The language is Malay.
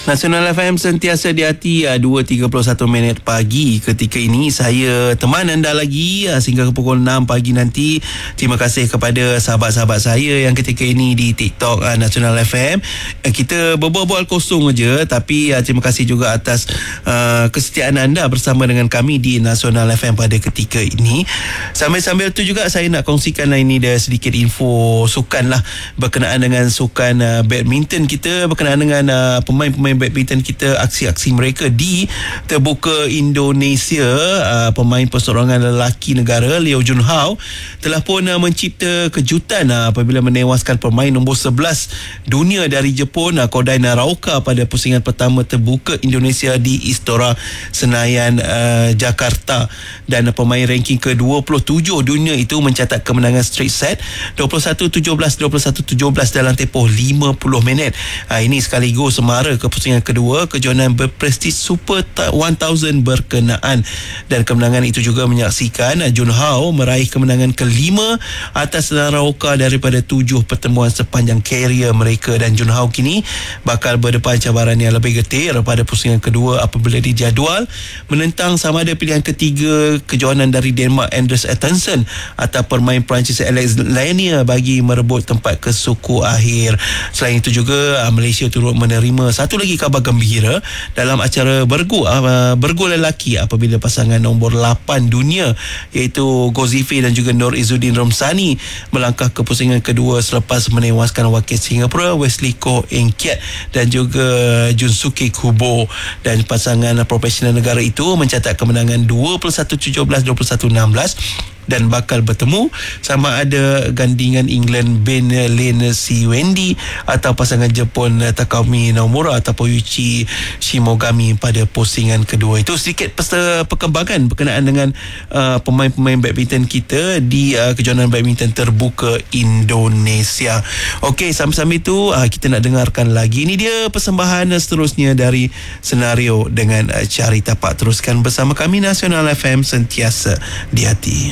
Nasional FM sentiasa di hati 2.31 minit pagi ketika ini. Saya teman anda lagi sehingga ke pukul 6 pagi nanti. Terima kasih kepada sahabat-sahabat saya yang ketika ini di TikTok Nasional FM. Kita berbual-bual kosong aja, tapi terima kasih juga atas kesetiaan anda bersama dengan kami di Nasional FM pada ketika ini. Sambil-sambil tu juga saya nak kongsikan ini dia sedikit info sukan lah, berkenaan dengan sukan badminton kita, berkenaan dengan pemain-pemain badminton kita, aksi-aksi mereka di Terbuka Indonesia. Pemain perseorangan lelaki negara Leo Jun Hao telah pun mencipta kejutan apabila menewaskan pemain nombor 11 dunia dari Jepun, Kodai Naraoka, pada pusingan pertama Terbuka Indonesia di Istora Senayan, Jakarta. Dan pemain ranking ke-27 dunia itu mencatat kemenangan straight set 21-17, 21-17 dalam tempoh 50 minit. Ini sekaligus semara ke pusingan kedua kejohanan berprestij Super 1000 berkenaan. Dan kemenangan itu juga menyaksikan Jun Hao meraih kemenangan kelima atas Naraoka daripada 7 pertemuan sepanjang karier mereka. Dan Jun Hao kini bakal berdepan cabaran yang lebih getir pada pusingan kedua apabila dijadual menentang sama ada pilihan ketiga kejohanan dari Denmark Andres Attenson atau pemain Perancis Alex Lanier bagi merebut tempat ke suku akhir. Selain itu juga Malaysia turut menerima satu lagi khabar gembira dalam acara bergu lelaki apabila pasangan nombor 8 dunia iaitu Gozifi dan juga Nur Izzuddin Romsani melangkah ke pusingan kedua selepas menewaskan wakil Singapura Wesley Koh Eng Kiat dan juga Junsuke Kubo. Dan pasangan profesional negara itu mencatat kemenangan 21-17, 21-16 dan bakal bertemu sama ada gandingan England Ben Lane Siwendi atau pasangan Jepun Takumi Naomura ataupun Yuichi Shimogami pada pusingan kedua. Itu sedikit perkembangan berkenaan dengan pemain-pemain badminton kita di kejohanan badminton Terbuka Indonesia. Okey, sambil-sambil itu kita nak dengarkan lagi. Ini dia persembahan seterusnya dari Senario dengan Carita Pak. Teruskan bersama kami, Nasional FM sentiasa di hati.